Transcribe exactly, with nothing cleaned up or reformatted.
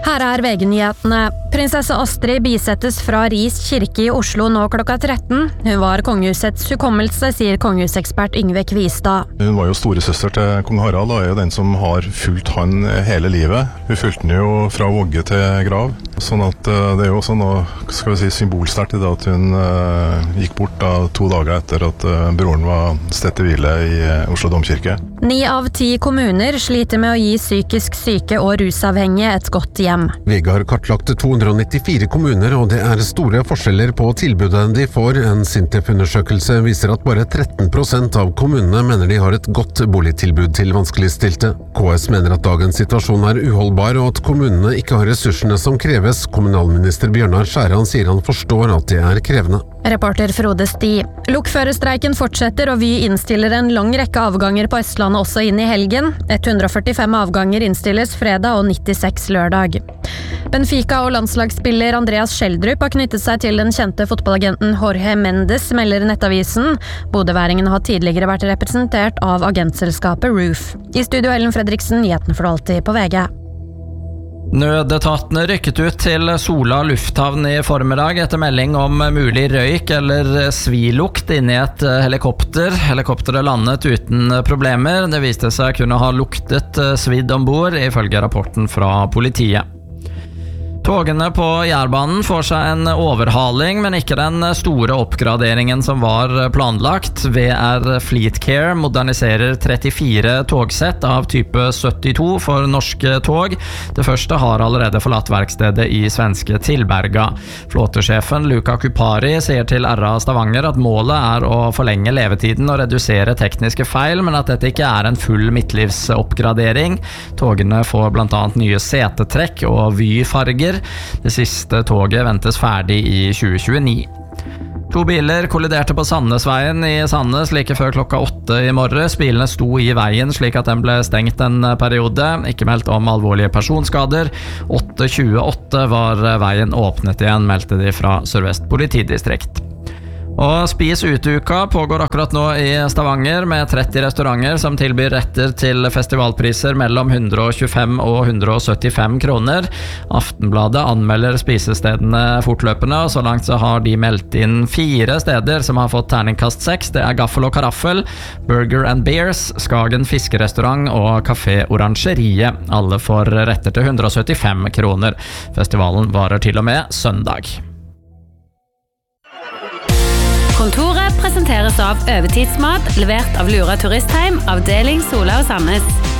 Her er V G-nyhetene. Prinsesse Astrid bisettes fra Ris kirke i Oslo nå klokka tretten. Hun var kongehusets hukommelse, sier kongehusekspert Yngve Kvistad. Hun var jo storesøster til kong Harald, og er jo den som har fulgt han hele livet. Hun fulgte han jo fra vogge til grav. Sånn at det er jo også noe, skal vi si, symbolsterkt i det at hun uh, gikk bort da, to dager etter at uh, broren var stedt til hvile i uh, Oslo domkirke. Ni av ti kommuner sliter med å gi psykisk syke og rusavhengige et godt hjem. V G har kartlagt to hundre nittifire kommuner, og det er store forskjeller på tilbudet de får. En SINTEF-undersøkelse viser at bare tretten prosent av kommunene mener de har et godt boligtilbud til vanskeligstilte. K S mener at dagens situasjon er uholdbar, og at kommunene ikke har ressursene som kreves. Kommunalminister Bjørnar Skjæran sier han forstår at det er krevende. Reporter Frode Sti. Lokførerstreiken fortsetter, og Vy innstiller en lang rekke avganger på Østlandet også inn i helgen. ett hundre og førtifem avganger innstilles fredag og nittiseks lørdag. Benfica og landslagsspiller Andreas Schjelderup har knyttet seg til den kjente fotballagenten Jorge Mendes, melder Nettavisen. Bodøværingen har tidligere vært representert av agentselskapet Roof. I studio Ellen Fredriksen, nyhetene for alltid på V G. Nødetatene rykket ut til Sola lufthavn i formiddag etter melding om mulig røyk eller svilukt inne i et helikopter. Helikopteret landet uten problemer. Det viste seg kunne ha luktet svidd ombord, ifølge rapporten fra politiet. Togene på Jærbanen får seg en overhaling, men ikke den store oppgraderingen som var planlagt. V R Fleetcare moderniserer trettifire togsett av type syttito for norske tog. Det første har allerede forlatt verkstedet i svenske Tillberga. Flåtesjefen Luca Kupari sier til R A Stavanger at målet er å forlenge levetiden og redusere tekniske feil, men at dette ikke er en full midtlivsoppgradering. Togene får blant annet nye setetrekk og vyfarger. Det siste toget ventes ferdig i tjue tjueni. To biler kolliderte på Sandnesveien i Sandnes like før klokka åtte i morges. Bilene sto i veien slik at den ble stengt en periode. Ikke meldt om alvorlige personskader. åtte tjueåtte var veien åpnet igjen, meldte de fra Sør-Vest politidistrikt. Og Spis Ut-uka pågår akkurat nå i Stavanger med tretti restauranter som tilbyr retter til festivalpriser mellom hundre og tjuefem og hundre og syttifem kroner. Aftenbladet anmelder spisestedene fortløpende, og så langt så har de meldt inn fire steder som har fått terningkast seks. Det er Gaffel og Karaffel, Burger and Beers, Skagen Fiskerestaurant og Café Orangeriet. Alle får retter til hundre og syttifem kroner. Festivalen varer til og med søndag. Kontoret presenteres av Øvetidsmat, levert av Lura Turistheim, avdeling Sola og Sandnes.